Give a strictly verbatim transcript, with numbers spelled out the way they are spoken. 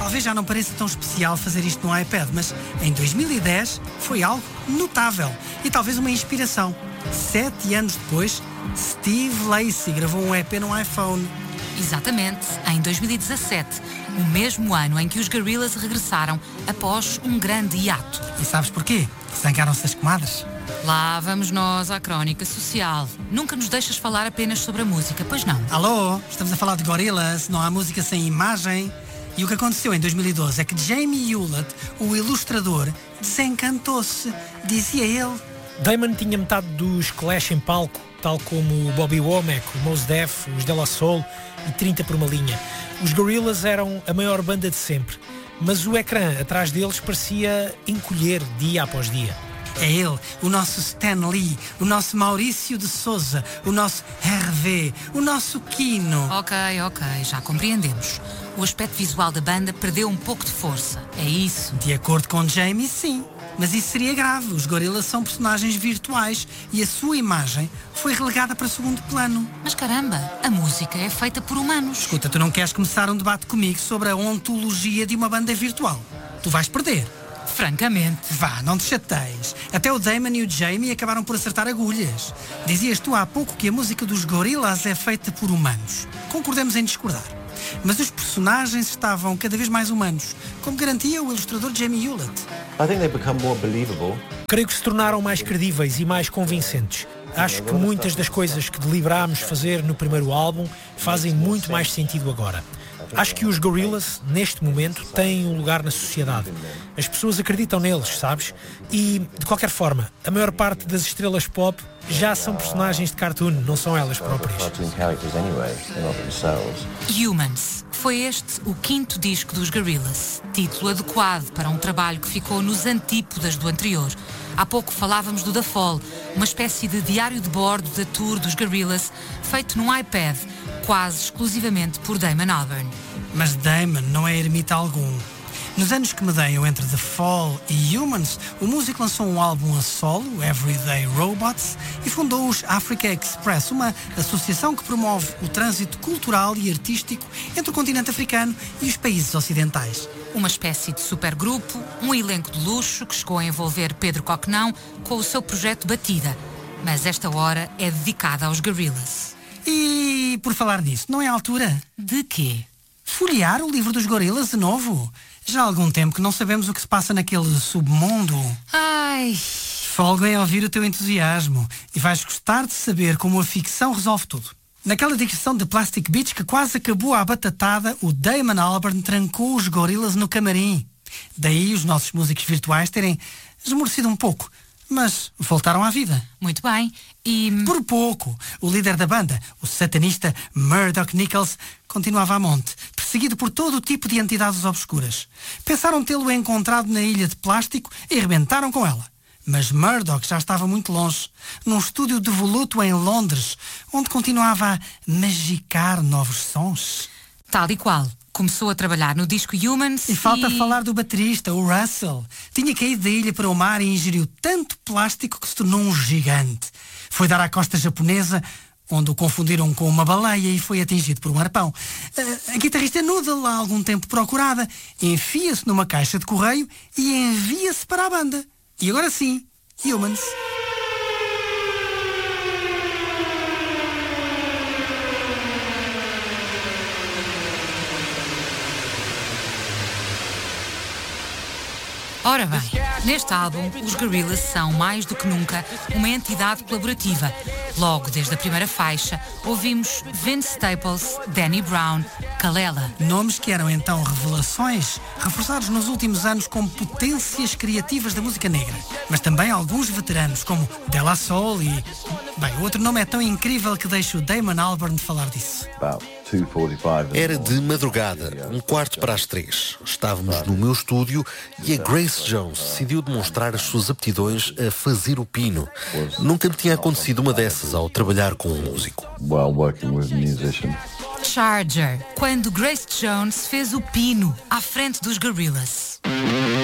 Talvez já não pareça tão especial fazer isto no iPad, mas em dois mil e dez foi algo notável e talvez uma inspiração. Sete anos depois, Steve Lacy gravou um E P no iPhone. Exatamente, em dois mil e dezassete, o mesmo ano em que os Gorillaz regressaram após um grande hiato. E sabes porquê? Zangaram-se as comadres. Lá vamos nós à crónica social. Nunca nos deixas falar apenas sobre a música, pois não? Alô, estamos a falar de Gorillaz, não há música sem imagem. E o que aconteceu em dois mil e doze é que Jamie Hewlett, o ilustrador, desencantou-se, dizia ele. Damon tinha metade dos Clash em palco, tal como o Bobby Womack, o Mos Def, os De La Soul e trinta por uma linha. Os Gorillaz eram a maior banda de sempre, mas o ecrã atrás deles parecia encolher dia após dia. É ele, o nosso Stan Lee, o nosso Maurício de Souza, o nosso Hervé, o nosso Kino. Ok, ok, já compreendemos. O aspecto visual da banda perdeu um pouco de força, é isso? De acordo com Jamie, sim. Mas isso seria grave. Os Gorillaz são personagens virtuais e a sua imagem foi relegada para segundo plano. Mas caramba, a música é feita por humanos. Escuta, tu não queres começar um debate comigo sobre a ontologia de uma banda virtual? Tu vais perder. Francamente. Vá, não te chateis. Até o Damon e o Jamie acabaram por acertar agulhas. Dizias tu há pouco que a música dos Gorillaz é feita por humanos. Concordamos em discordar. Mas os personagens estavam cada vez mais humanos, como garantia o ilustrador Jamie Hewlett. I think they become more believable. Creio que se tornaram mais credíveis e mais convincentes. Acho que muitas das coisas que deliberámos fazer no primeiro álbum fazem muito mais sentido agora. Acho que os Gorillaz, neste momento, têm um lugar na sociedade. As pessoas acreditam neles, sabes? E, de qualquer forma, a maior parte das estrelas pop já são personagens de cartoon, não são elas próprias. Humans. Foi este o quinto disco dos Gorillaz, título adequado para um trabalho que ficou nos antípodas do anterior. Há pouco falávamos do The Fall, uma espécie de diário de bordo da tour dos Gorillaz, feito num iPad, quase exclusivamente por Damon Albarn. Mas Damon não é ermita algum. Nos anos que medeiam entre The Fall e Humans, o músico lançou um álbum a solo, Everyday Robots, e fundou os Africa Express, uma associação que promove o trânsito cultural e artístico entre o continente africano e os países ocidentais. Uma espécie de supergrupo, um elenco de luxo que chegou a envolver Pedro Coquenão com o seu projeto Batida. Mas esta hora é dedicada aos Gorillaz. E, por falar nisso, não é a altura? De quê? Folhear o livro dos Gorillaz de novo? Já há algum tempo que não sabemos o que se passa naquele submundo. Ai... Folgo em ouvir o teu entusiasmo e vais gostar de saber como a ficção resolve tudo. Naquela digressão de Plastic Beach que quase acabou à batatada, o Damon Albarn trancou os Gorillaz no camarim. Daí os nossos músicos virtuais terem esmorecido um pouco, mas voltaram à vida. Muito bem. E... Por pouco, o líder da banda, o satanista Murdoch Nichols, continuava a monte, perseguido por todo o tipo de entidades obscuras. Pensaram tê-lo encontrado na ilha de plástico e rebentaram com ela. Mas Murdoch já estava muito longe, num estúdio devoluto em Londres, onde continuava a magicar novos sons. Tal e qual. Começou a trabalhar no disco Humans e... falta e... falar do baterista, o Russell. Tinha caído da ilha para o mar e ingeriu tanto plástico que se tornou um gigante. Foi dar à costa japonesa, onde o confundiram com uma baleia e foi atingido por um arpão. A, a guitarrista Noodle, há algum tempo procurada, enfia-se numa caixa de correio e envia-se para a banda. E agora sim, Humans. Ora bem, neste álbum, os Gorillaz são, mais do que nunca, uma entidade colaborativa. Logo, desde a primeira faixa, ouvimos Vince Staples, Danny Brown, Kalela. Nomes que eram então revelações, reforçados nos últimos anos como potências criativas da música negra. Mas também alguns veteranos, como De La Soul e... Bem, o outro nome é tão incrível que deixo o Damon Albarn de falar disso. Era de madrugada, um quarto para as três. Estávamos no meu estúdio e a Grace Jones decidiu demonstrar as suas aptidões a fazer o pino. Nunca me tinha acontecido uma dessas ao trabalhar com um músico. Charger, quando Grace Jones fez o pino à frente dos Gorillaz.